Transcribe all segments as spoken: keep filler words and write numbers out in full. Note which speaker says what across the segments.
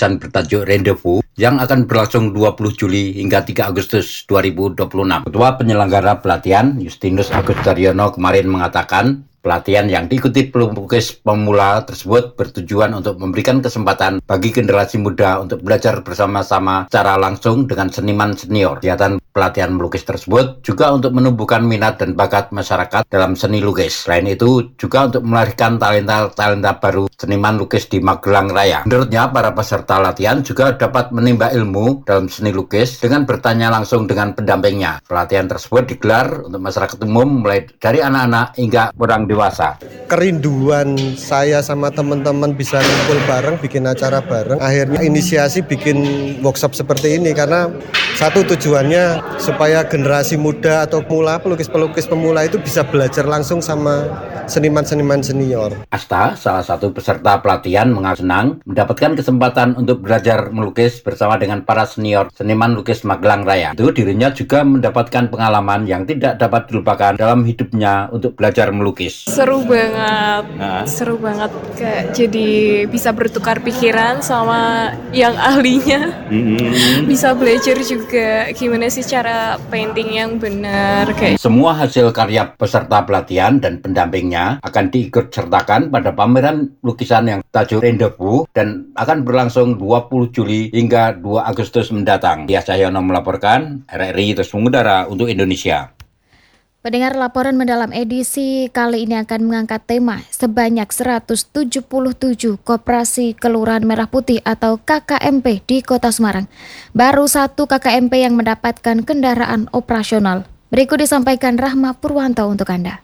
Speaker 1: lukisan bertajuk Rendezvous yang akan berlangsung dua puluh Juli hingga tiga Agustus dua ribu dua puluh enam. Ketua penyelenggara pelatihan Justinus Agus Daryono kemarin mengatakan, pelatihan yang diikuti pelukis pemula tersebut bertujuan untuk memberikan kesempatan bagi generasi muda untuk belajar bersama-sama secara langsung dengan seniman senior. Kegiatan pelatihan melukis tersebut juga untuk menumbuhkan minat dan bakat masyarakat dalam seni lukis. Selain itu, juga untuk melahirkan talenta-talenta baru seniman lukis di Magelang Raya. Menurutnya, para peserta latihan juga dapat menimba ilmu dalam seni lukis dengan bertanya langsung dengan pendampingnya. Pelatihan tersebut digelar untuk masyarakat umum mulai dari anak-anak hingga orang dewasa.
Speaker 2: Kerinduan saya sama teman-teman bisa ngumpul bareng, bikin acara bareng. Akhirnya inisiasi bikin workshop seperti ini karena satu tujuannya supaya generasi muda atau pemula, pelukis-pelukis pemula itu bisa belajar langsung sama seniman-seniman senior.
Speaker 1: Asta, salah satu peserta pelatihan, mengaku senang mendapatkan kesempatan untuk belajar melukis bersama dengan para senior seniman lukis Magelang Raya. Itu dirinya juga mendapatkan pengalaman yang tidak dapat dilupakan dalam hidupnya untuk belajar melukis.
Speaker 3: Seru banget, nah. seru banget, kayak jadi bisa bertukar pikiran sama yang ahlinya, mm-hmm. bisa belajar juga gimana sih cara painting yang benar. Kayak
Speaker 1: semua hasil karya peserta pelatihan dan pendampingnya akan diikut sertakan pada pameran lukisan yang tajuk Rendezvous dan akan berlangsung dua puluh Juli hingga dua Agustus mendatang. Dia Cahyono melaporkan, R R I terus mengudara untuk Indonesia.
Speaker 4: Pendengar, laporan mendalam edisi kali ini akan mengangkat tema sebanyak seratus tujuh puluh tujuh Koperasi Kelurahan Merah Putih atau K K M P di Kota Semarang. Baru satu K K M P yang mendapatkan kendaraan operasional. Berikut disampaikan Rahma Purwanto untuk Anda.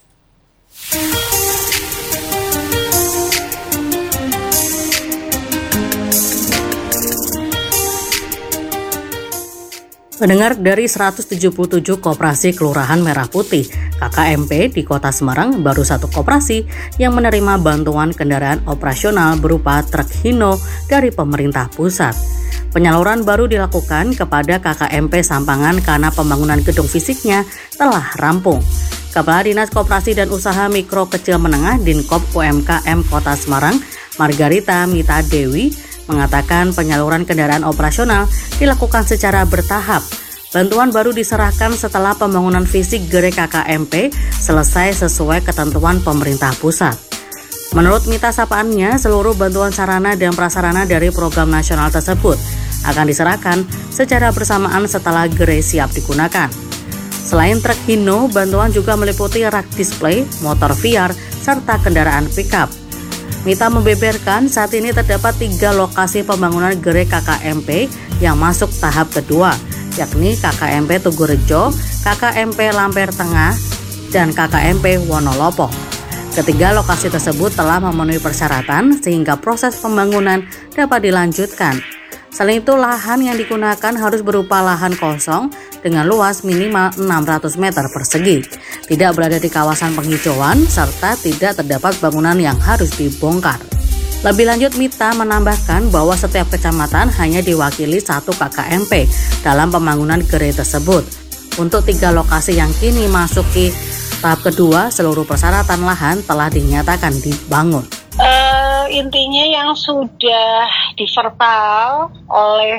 Speaker 5: Pendengar, dari seratus tujuh puluh tujuh koperasi Kelurahan Merah Putih K K M P di Kota Semarang, baru satu koperasi yang menerima bantuan kendaraan operasional berupa truk Hino dari pemerintah pusat. Penyaluran baru dilakukan kepada K K M P Sampangan karena pembangunan gedung fisiknya telah rampung. Kepala Dinas Koperasi dan Usaha Mikro Kecil Menengah Dinkop U M K M Kota Semarang, Margarita Mita Dewi, mengatakan penyaluran kendaraan operasional dilakukan secara bertahap. Bantuan baru diserahkan setelah pembangunan fisik gerai K K M P selesai sesuai ketentuan pemerintah pusat. Menurut Mita sapaannya, seluruh bantuan sarana dan prasarana dari program nasional tersebut akan diserahkan secara bersamaan setelah gerai siap digunakan. Selain truk Hino, bantuan juga meliputi rak display, motor V R, serta kendaraan pickup. Mita membeberkan saat ini terdapat tiga lokasi pembangunan gerai K K M P yang masuk tahap kedua, yakni K K M P Tugurejo, K K M P Lampir Tengah, dan K K M P Wonolopo. Ketiga lokasi tersebut telah memenuhi persyaratan sehingga proses pembangunan dapat dilanjutkan. Selain itu, lahan yang digunakan harus berupa lahan kosong dengan luas minimal enam ratus meter persegi, tidak berada di kawasan penghijauan, serta tidak terdapat bangunan yang harus dibongkar. Lebih lanjut, Mita menambahkan bahwa setiap kecamatan hanya diwakili satu K K M P dalam pembangunan gerai tersebut. Untuk tiga lokasi yang kini masuki tahap kedua, seluruh persyaratan lahan telah dinyatakan dibangun.
Speaker 6: Uh, intinya yang sudah diverbal oleh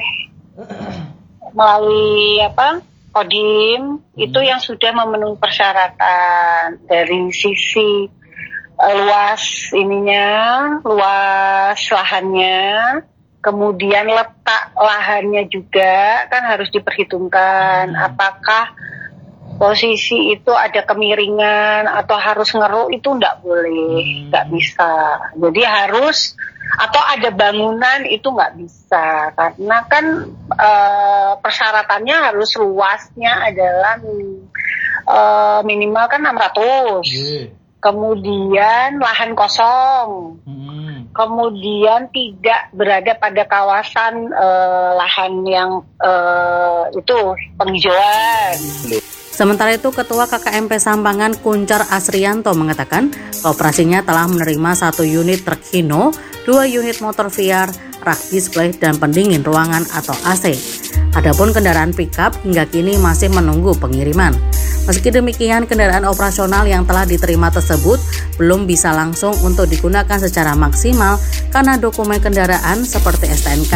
Speaker 6: melalui apa Kodim itu yang sudah memenuhi persyaratan dari sisi uh, luas ininya, luas lahannya, kemudian letak lahannya juga kan harus diperhitungkan apakah posisi itu ada kemiringan atau harus ngeruk, itu enggak boleh, enggak bisa. Jadi harus, atau ada bangunan itu enggak bisa, karena kan e, persyaratannya harus luasnya adalah e, minimal kan enam ratus. Kemudian lahan kosong. Kemudian tidak berada pada kawasan e, lahan yang e, itu penghijauan.
Speaker 5: Sementara itu, Ketua K K M P Sampangan Kuncar Asrianto mengatakan koperasinya telah menerima satu unit truk Hino, dua unit motor V R, rak display, dan pendingin ruangan atau A C. Adapun kendaraan pickup hingga kini masih menunggu pengiriman. Meski demikian, kendaraan operasional yang telah diterima tersebut belum bisa langsung untuk digunakan secara maksimal karena dokumen kendaraan seperti S T N K